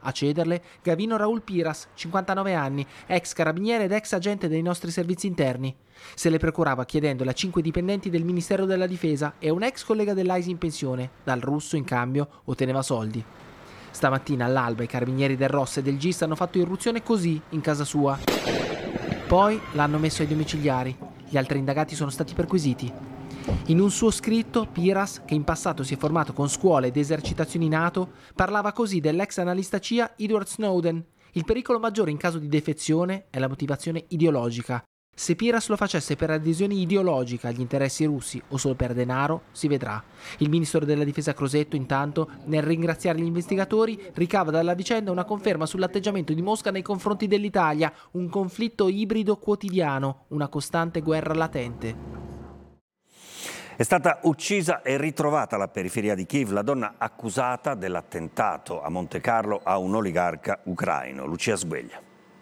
A cederle Gavino Raul Piras, 59 anni, ex carabiniere ed ex agente dei nostri servizi interni. Se le procurava chiedendole a 5 dipendenti del Ministero della Difesa e un ex collega dell'AISI in pensione. Dal russo in cambio otteneva soldi. Stamattina all'alba i carabinieri del ROS e del GIS hanno fatto irruzione così in casa sua. Poi l'hanno messo ai domiciliari. Gli altri indagati sono stati perquisiti. In un suo scritto, Piras, che in passato si è formato con scuole ed esercitazioni NATO, parlava così dell'ex analista CIA Edward Snowden. Il pericolo maggiore in caso di defezione è la motivazione ideologica. Se Piras lo facesse per adesione ideologica agli interessi russi o solo per denaro, si vedrà. Il ministro della difesa Crosetto, intanto, nel ringraziare gli investigatori, ricava dalla vicenda una conferma sull'atteggiamento di Mosca nei confronti dell'Italia, un conflitto ibrido quotidiano, una costante guerra latente. È stata uccisa e ritrovata alla periferia di Kiev la donna accusata dell'attentato a Montecarlo a un oligarca ucraino. Lucia Sgueglia.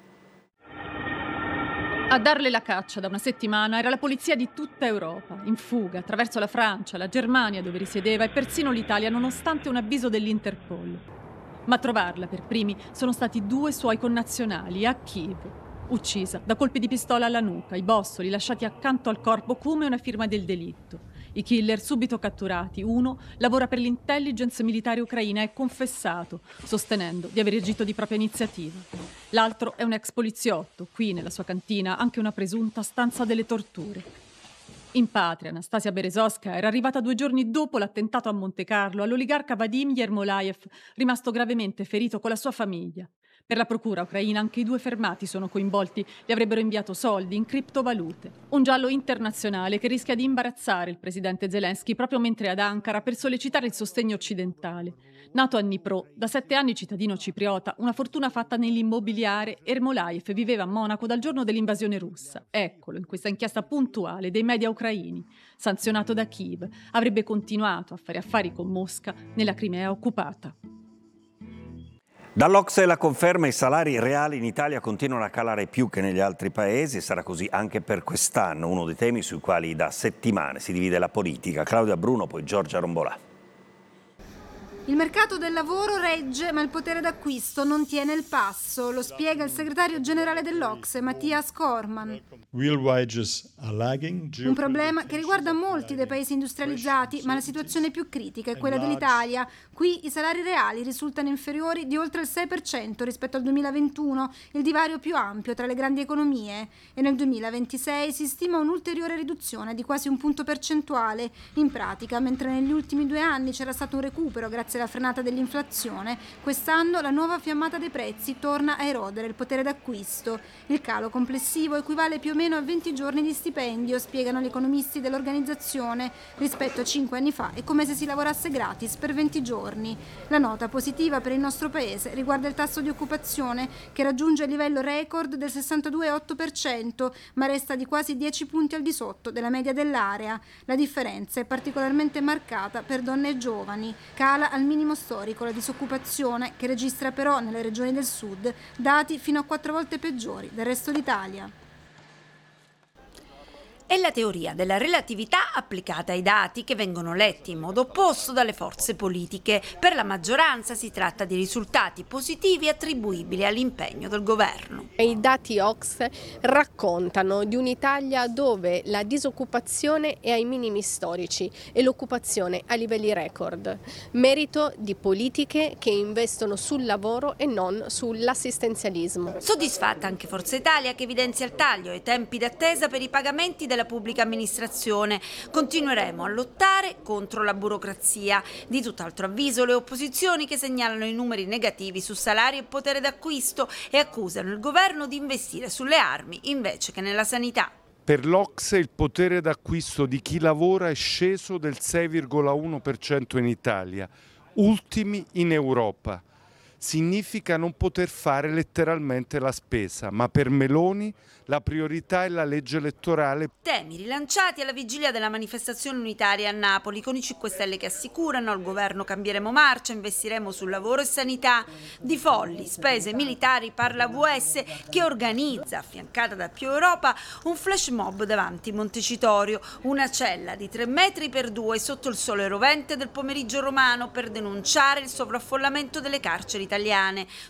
A darle la caccia da una settimana era la polizia di tutta Europa, in fuga attraverso la Francia, la Germania dove risiedeva e persino l'Italia, nonostante un avviso dell'Interpol. Ma a trovarla per primi sono stati 2 suoi connazionali a Kiev. Uccisa da colpi di pistola alla nuca, i bossoli lasciati accanto al corpo come una firma del delitto. I killer subito catturati. Uno lavora per l'intelligence militare ucraina e è confessato, sostenendo di aver agito di propria iniziativa. L'altro è un ex poliziotto, qui nella sua cantina anche una presunta stanza delle torture. In patria, Anastasia Berezovskaya era arrivata 2 giorni dopo l'attentato a Montecarlo all'oligarca Vadim Yermolayev, rimasto gravemente ferito con la sua famiglia. Per la procura ucraina anche i 2 fermati sono coinvolti, gli avrebbero inviato soldi in criptovalute. Un giallo internazionale che rischia di imbarazzare il presidente Zelensky proprio mentre è ad Ankara per sollecitare il sostegno occidentale. Nato a Dnipro, da 7 anni cittadino cipriota, una fortuna fatta nell'immobiliare, Ermolayev viveva a Monaco dal giorno dell'invasione russa. Eccolo, in questa inchiesta puntuale dei media ucraini. Sanzionato da Kiev, avrebbe continuato a fare affari con Mosca nella Crimea occupata. Dall'Ocse la conferma: i salari reali in Italia continuano a calare più che negli altri paesi e sarà così anche per quest'anno, uno dei temi sui quali da settimane si divide la politica. Claudia Bruno, poi Giorgia Rombolà. Il mercato del lavoro regge, ma il potere d'acquisto non tiene il passo, lo spiega il segretario generale dell'Ocse, Mattias Cormann. Un problema che riguarda molti dei paesi industrializzati, ma la situazione più critica è quella dell'Italia. Qui i salari reali risultano inferiori di oltre il 6% rispetto al 2021, il divario più ampio tra le grandi economie. E nel 2026 si stima un'ulteriore riduzione di quasi un punto percentuale. In pratica, mentre negli ultimi 2 anni c'era stato un recupero grazie alla frenata dell'inflazione, quest'anno la nuova fiammata dei prezzi torna a erodere il potere d'acquisto. Il calo complessivo equivale più o meno a 20 giorni di stipendio, spiegano gli economisti dell'organizzazione. Rispetto a 5 anni fa è come se si lavorasse gratis per 20 giorni. La nota positiva per il nostro paese riguarda il tasso di occupazione, che raggiunge il livello record del 62,8%, ma resta di quasi 10 punti al di sotto della media dell'area. La differenza è particolarmente marcata per donne e giovani. Cala al minimo storico la disoccupazione, che registra però nelle regioni del sud dati fino a 4 volte peggiori del resto d'Italia. È la teoria della relatività applicata ai dati, che vengono letti in modo opposto dalle forze politiche. Per la maggioranza si tratta di risultati positivi attribuibili all'impegno del governo. I dati OCSE raccontano di un'Italia dove la disoccupazione è ai minimi storici e l'occupazione a livelli record, merito di politiche che investono sul lavoro e non sull'assistenzialismo. Soddisfatta anche Forza Italia, che evidenzia il taglio ai tempi d'attesa per i pagamenti della pubblica amministrazione. Continueremo a lottare contro la burocrazia. Di tutt'altro avviso le opposizioni, che segnalano i numeri negativi su salari e potere d'acquisto e accusano il governo di investire sulle armi invece che nella sanità. Per l'Ocse il potere d'acquisto di chi lavora è sceso del 6,1% in Italia, ultimi in Europa. Significa non poter fare letteralmente la spesa, ma per Meloni la priorità è la legge elettorale. Temi rilanciati alla vigilia della manifestazione unitaria a Napoli, con i 5 Stelle che assicurano al governo: cambieremo marcia, investiremo sul lavoro e sanità. Di folli spese militari parla VS, che organizza, affiancata da Più Europa, un flash mob davanti Montecitorio, una cella di 3 metri per 2 sotto il sole rovente del pomeriggio romano, per denunciare il sovraffollamento delle carceri italiane.